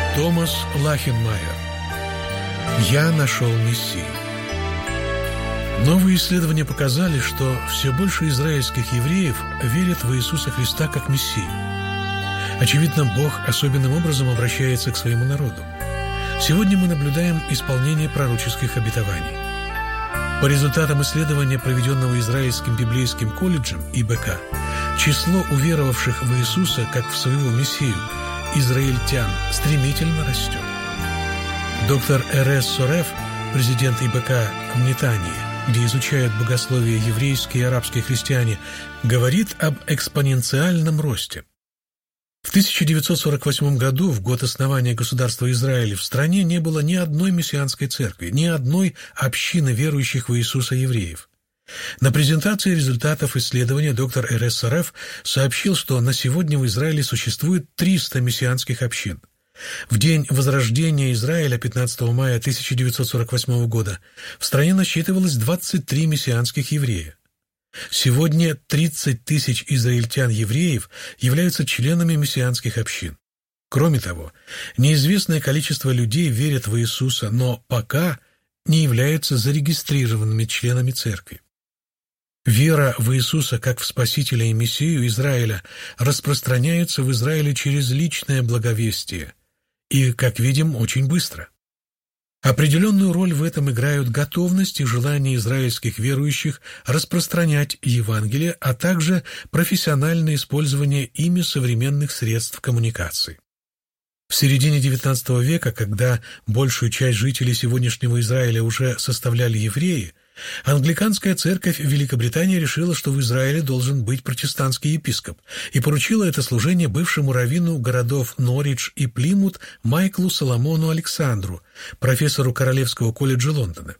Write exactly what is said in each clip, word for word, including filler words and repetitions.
Томас Лахенмайер. «Я нашел Мессию». Новые исследования показали, что все больше израильских евреев верят в Иисуса Христа как Мессию. Очевидно, Бог особенным образом обращается к своему народу. Сегодня мы наблюдаем исполнение пророческих обетований. По результатам исследования, проведенного Израильским библейским колледжем И Бэ Ка, число уверовавших в Иисуса как в своего Мессию израильтян стремительно растет. Доктор Эрес Сореф, президент И Бэ Ка в Нетании, где изучают богословие еврейские и арабские христиане, говорит об экспоненциальном росте. В тысяча девятьсот сорок восьмом году, в год основания государства Израиль, в стране не было ни одной мессианской церкви, ни одной общины верующих в Иисуса евреев. На презентации результатов исследования доктор Эрес Сореф сообщил, что на сегодня в Израиле существует триста мессианских общин. В день возрождения Израиля, пятнадцатого мая тысяча девятьсот сорок восьмого года, в стране насчитывалось двадцать три мессианских еврея. Сегодня тридцать тысяч израильтян-евреев являются членами мессианских общин. Кроме того, неизвестное количество людей верят в Иисуса, но пока не являются зарегистрированными членами церкви. Вера в Иисуса как в Спасителя и Мессию Израиля распространяется в Израиле через личное благовестие и, как видим, очень быстро. Определенную роль в этом играют готовность и желание израильских верующих распространять Евангелие, а также профессиональное использование ими современных средств коммуникации. В середине девятнадцатого века, когда большую часть жителей сегодняшнего Израиля уже составляли евреи, англиканская церковь в Великобритании решила, что в Израиле должен быть протестантский епископ, и поручила это служение бывшему раввину городов Норвич и Плимут Майклу Соломону Александру, профессору Королевского колледжа Лондона.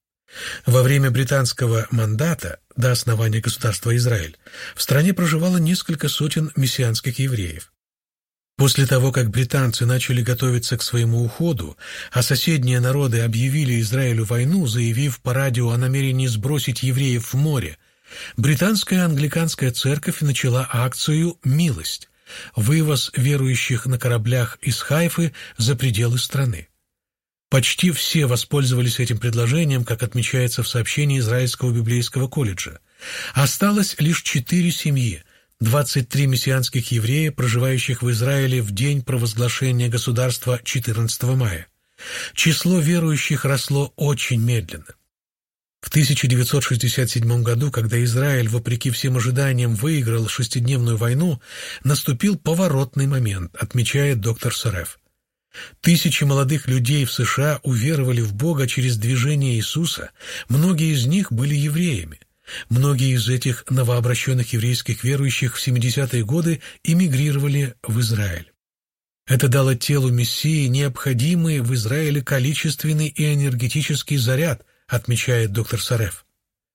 Во время британского мандата до основания государства Израиль в стране проживало несколько сотен мессианских евреев. После того, как британцы начали готовиться к своему уходу, а соседние народы объявили Израилю войну, заявив по радио о намерении сбросить евреев в море, британская англиканская церковь начала акцию «Милость» – вывоз верующих на кораблях из Хайфы за пределы страны. Почти все воспользовались этим предложением, как отмечается в сообщении Израильского библейского колледжа. Осталось лишь четыре семьи, двадцать три мессианских еврея, проживающих в Израиле в день провозглашения государства четырнадцатого мая. Число верующих росло очень медленно. В тысяча девятьсот шестьдесят седьмом году, когда Израиль, вопреки всем ожиданиям, выиграл шестидневную войну, наступил поворотный момент, отмечает доктор Сореф. Тысячи молодых людей в США уверовали в Бога через движение Иисуса, многие из них были евреями. Многие из этих новообращенных еврейских верующих в семидесятые годы эмигрировали в Израиль. Это дало телу Мессии необходимый в Израиле количественный и энергетический заряд, отмечает доктор Сореф.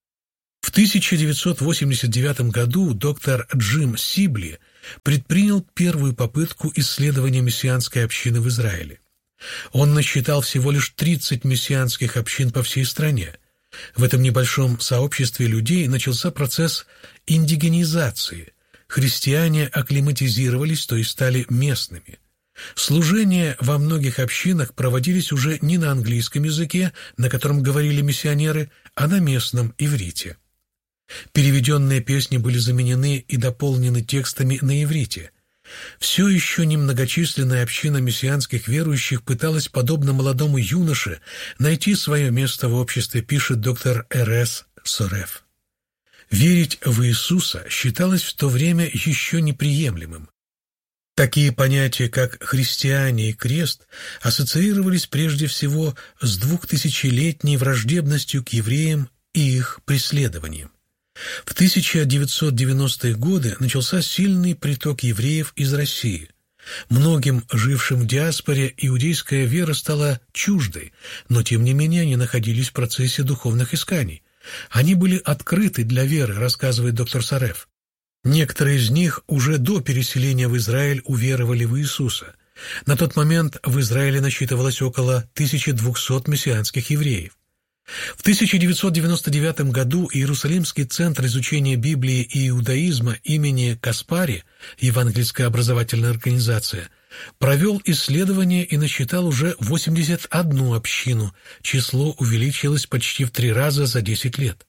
В тысяча девятьсот восемьдесят девятом году доктор Джим Сибли предпринял первую попытку исследования мессианской общины в Израиле. Он насчитал всего лишь тридцать мессианских общин по всей стране. В этом небольшом сообществе людей начался процесс индигенизации. Христиане акклиматизировались, то есть стали местными. Служения во многих общинах проводились уже не на английском языке, на котором говорили миссионеры, а на местном иврите. Переведенные песни были заменены и дополнены текстами на иврите. Все еще немногочисленная община мессианских верующих пыталась, подобно молодому юноше, найти свое место в обществе, пишет доктор Эрес Сореф. Верить в Иисуса считалось в то время еще неприемлемым. Такие понятия, как христиане и крест, ассоциировались прежде всего с двухтысячелетней враждебностью к евреям и их преследованием. В тысяча девятьсот девяностые годы начался сильный приток евреев из России. Многим, жившим в диаспоре, иудейская вера стала чуждой, но тем не менее они находились в процессе духовных исканий. Они были открыты для веры, рассказывает доктор Сореф. Некоторые из них уже до переселения в Израиль уверовали в Иисуса. На тот момент в Израиле насчитывалось около тысячи двухсот мессианских евреев. В тысяча девятьсот девяносто девятом году Иерусалимский центр изучения Библии и иудаизма имени Каспари, евангельская образовательная организация, провел исследование и насчитал уже восемьдесят одну общину. Число увеличилось почти в три раза за десять лет.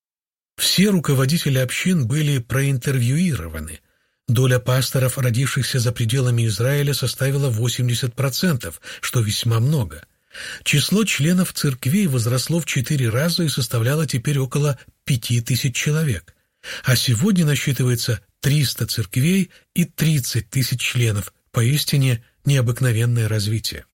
Все руководители общин были проинтервьюированы. Доля пасторов, родившихся за пределами Израиля, составила восемьдесят процентов, что весьма много. Число членов церквей возросло в четыре раза и составляло теперь около пяти тысяч человек. А сегодня насчитывается триста церквей и тридцать тысяч членов. Поистине необыкновенное развитие.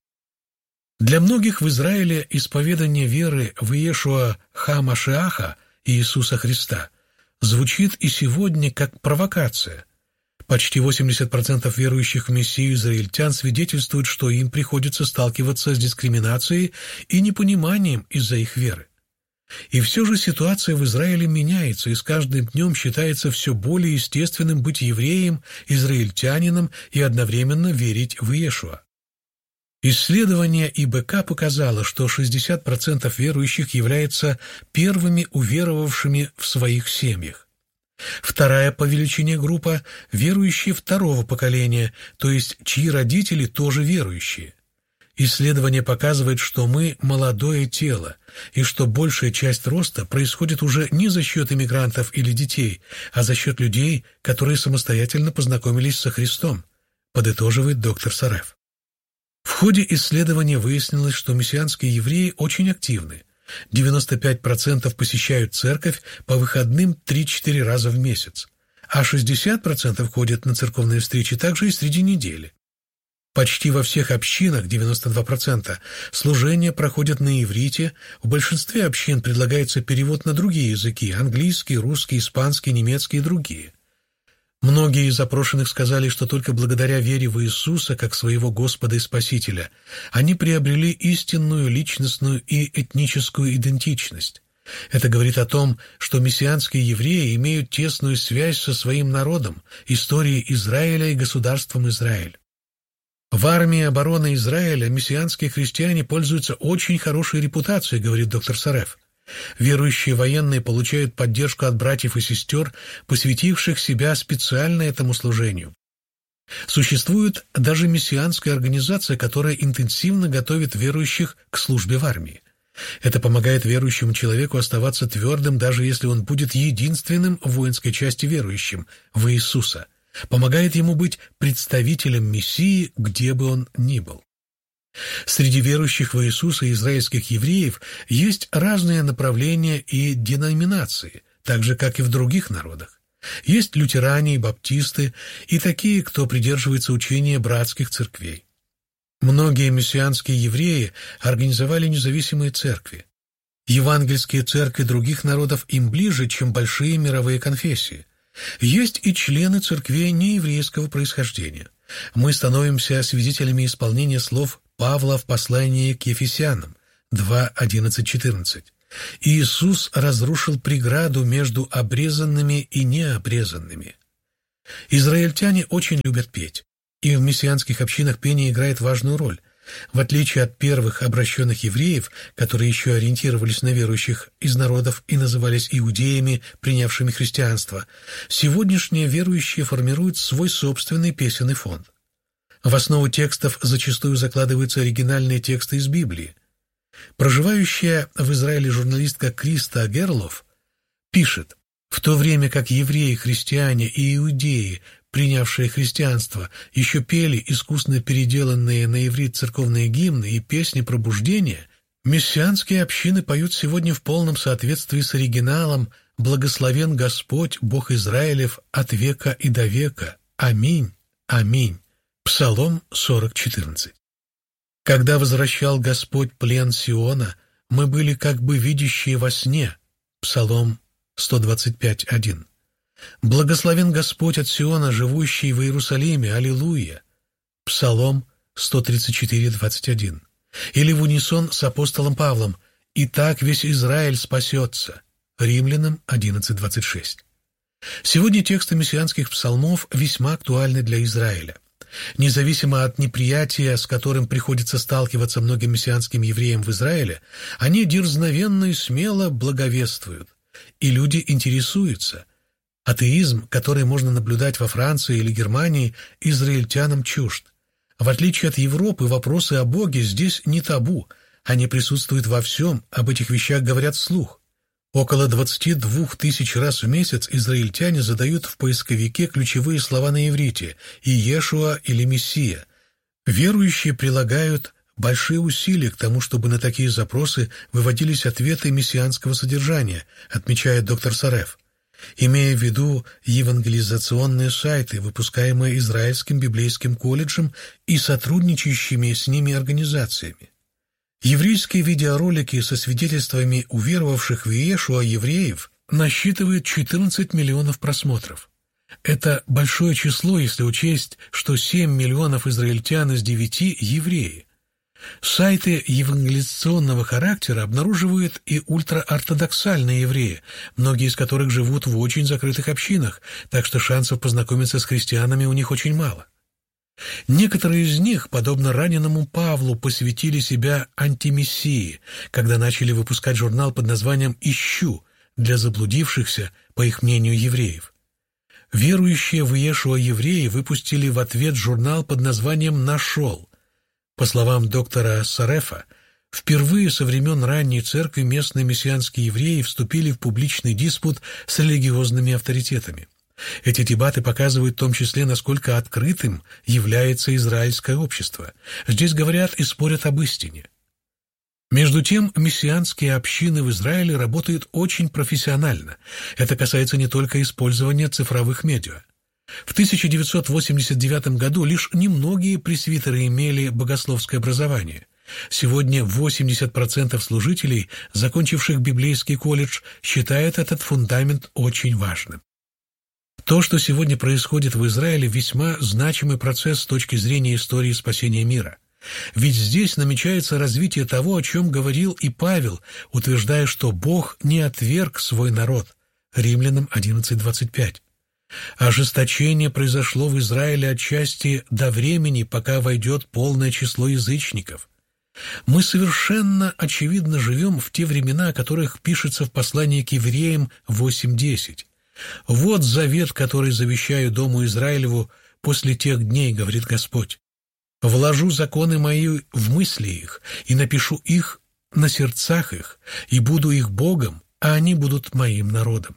Для многих в Израиле исповедание веры в Иешуа ха-Машиаха, Иисуса Христа, звучит и сегодня как провокация. Почти восемьдесят процентов верующих в Мессию израильтян свидетельствуют, что им приходится сталкиваться с дискриминацией и непониманием из-за их веры. И все же ситуация в Израиле меняется, и с каждым днем считается все более естественным быть евреем, израильтянином и одновременно верить в Иешуа. Исследование И Бэ Ка показало, что шестьдесят процентов верующих являются первыми уверовавшими в своих семьях. Вторая по величине группа – верующие второго поколения, то есть чьи родители тоже верующие. Исследование показывает, что мы – молодое тело, и что большая часть роста происходит уже не за счет иммигрантов или детей, а за счет людей, которые самостоятельно познакомились со Христом, подытоживает доктор Сареф. В ходе исследования выяснилось, что мессианские евреи очень активны. девяносто пять процентов посещают церковь по выходным три-четыре раза в месяц, а шестьдесят процентов ходят на церковные встречи также и среди недели. Почти во всех общинах, девяносто два процента, служения проходят на иврите, в большинстве общин предлагается перевод на другие языки – английский, русский, испанский, немецкий и другие. Многие из опрошенных сказали, что только благодаря вере в Иисуса как своего Господа и Спасителя они приобрели истинную личностную и этническую идентичность. Это говорит о том, что мессианские евреи имеют тесную связь со своим народом, историей Израиля и государством Израиль. В армии обороны Израиля мессианские христиане пользуются очень хорошей репутацией, говорит доктор Сареф. Верующие военные получают поддержку от братьев и сестер, посвятивших себя специально этому служению. Существует даже мессианская организация, которая интенсивно готовит верующих к службе в армии. Это помогает верующему человеку оставаться твердым, даже если он будет единственным в воинской части верующим в Иисуса. Помогает ему быть представителем Мессии, где бы он ни был. Среди верующих в Иисуса и израильских евреев есть разные направления и деноминации, так же, как и в других народах. Есть лютеране и баптисты, и такие, кто придерживается учения братских церквей. Многие мессианские евреи организовали независимые церкви. Евангельские церкви других народов им ближе, чем большие мировые конфессии. Есть и члены церквей нееврейского происхождения. Мы становимся свидетелями исполнения слов Павла в послании к Ефесянам два одиннадцать четырнадцать. Иисус разрушил преграду между обрезанными и необрезанными. Израильтяне очень любят петь, и в мессианских общинах пение играет важную роль. В отличие от первых обращенных евреев, которые еще ориентировались на верующих из народов и назывались иудеями, принявшими христианство, сегодняшние верующие формируют свой собственный песенный фонд. В основу текстов зачастую закладываются оригинальные тексты из Библии. Проживающая в Израиле журналистка Криста Герлов пишет: «В то время как евреи, христиане и иудеи, принявшие христианство, еще пели искусно переделанные на иврит церковные гимны и песни пробуждения, мессианские общины поют сегодня в полном соответствии с оригиналом «Благословен Господь, Бог Израилев, от века и до века. Аминь, аминь». Псалом сорок четырнадцать. «Когда возвращал Господь плен Сиона, мы были как бы видящие во сне». Псалом сто двадцать пять один. «Благословен Господь от Сиона, живущий в Иерусалиме, аллилуйя». Псалом сто тридцать четыре двадцать один. Или в унисон с апостолом Павлом: «И так весь Израиль спасется». Римлянам одиннадцать двадцать шесть. Сегодня тексты мессианских псалмов весьма актуальны для Израиля. Независимо от неприятия, с которым приходится сталкиваться многим мессианским евреям в Израиле, они дерзновенно и смело благовествуют, и люди интересуются. Атеизм, который можно наблюдать во Франции или Германии, израильтянам чужд. В отличие от Европы, вопросы о Боге здесь не табу, они присутствуют во всем, об этих вещах говорят вслух. Около двадцати двух тысяч раз в месяц израильтяне задают в поисковике ключевые слова на иврите «Иешуа» или «Мессия». Верующие прилагают большие усилия к тому, чтобы на такие запросы выводились ответы мессианского содержания, отмечает доктор Сареф, имея в виду евангелизационные сайты, выпускаемые Израильским библейским колледжем и сотрудничающими с ними организациями. Еврейские видеоролики со свидетельствами уверовавших в Иешуа евреев насчитывают четырнадцать миллионов просмотров. Это большое число, если учесть, что семь миллионов израильтян из девяти – евреи. Сайты евангелизационного характера обнаруживают и ультраортодоксальные евреи, многие из которых живут в очень закрытых общинах, так что шансов познакомиться с христианами у них очень мало. Некоторые из них, подобно раненому Павлу, посвятили себя антимессии, когда начали выпускать журнал под названием «Ищу» для заблудившихся, по их мнению, евреев. Верующие в Иешуа евреи выпустили в ответ журнал под названием «Нашел». По словам доктора Сарефа, впервые со времен ранней церкви местные мессианские евреи вступили в публичный диспут с религиозными авторитетами. Эти дебаты показывают в том числе, насколько открытым является израильское общество. Здесь говорят и спорят об истине. Между тем, мессианские общины в Израиле работают очень профессионально. Это касается не только использования цифровых медиа. В тысяча девятьсот восемьдесят девятом году лишь немногие пресвитеры имели богословское образование. Сегодня восемьдесят процентов служителей, закончивших библейский колледж, считают этот фундамент очень важным. То, что сегодня происходит в Израиле, весьма значимый процесс с точки зрения истории спасения мира. Ведь здесь намечается развитие того, о чем говорил и Павел, утверждая, что Бог не отверг свой народ. Римлянам одиннадцать двадцать пять. Ожесточение произошло в Израиле отчасти до времени, пока войдет полное число язычников. Мы совершенно очевидно живем в те времена, о которых пишется в послании к евреям восемь десять. «Вот завет, который завещаю дому Израилеву после тех дней, говорит Господь. Вложу законы мои в мысли их, и напишу их на сердцах их, и буду их Богом, а они будут моим народом».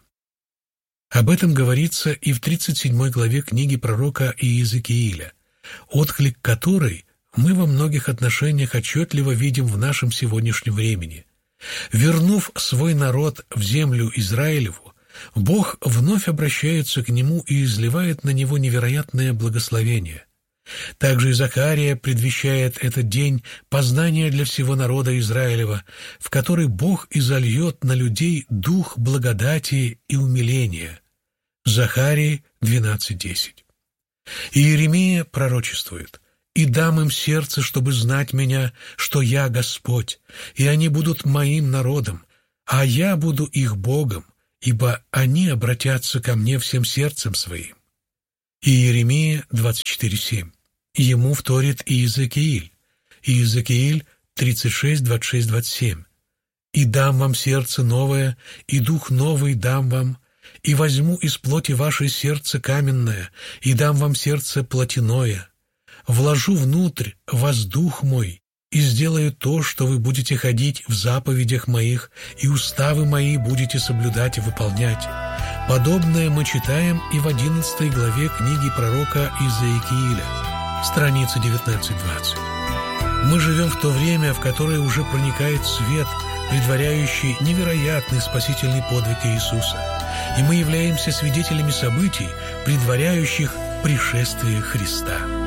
Об этом говорится и в тридцать седьмой главе книги пророка Иезекииля, отклик которой мы во многих отношениях отчетливо видим в нашем сегодняшнем времени. «Вернув свой народ в землю Израилеву, Бог вновь обращается к нему и изливает на него невероятное благословение. Также и Захария предвещает этот день познания для всего народа Израилева, в который Бог изольет на людей дух благодати и умиления». Захарии двенадцать десять. И Иеремия пророчествует: «И дам им сердце, чтобы знать меня, что я Господь, и они будут моим народом, а я буду их Богом, ибо они обратятся ко мне всем сердцем своим». И Иеремия двадцать четыре семь. Ему вторит Иезекииль. Иезекииль тридцать шесть двадцать шесть двадцать семь. «И дам вам сердце новое, и дух новый дам вам, и возьму из плоти вашей сердце каменное, и дам вам сердце плотяное. Вложу внутрь вас дух мой, и сделаю то, что вы будете ходить в заповедях моих, и уставы мои будете соблюдать и выполнять». Подобное мы читаем и в одиннадцатой главе книги пророка Иезекииля, страница девятнадцать двадцать. Мы живем в то время, в которое уже проникает свет, предваряющий невероятный спасительный подвиг Иисуса, и мы являемся свидетелями событий, предваряющих пришествие Христа.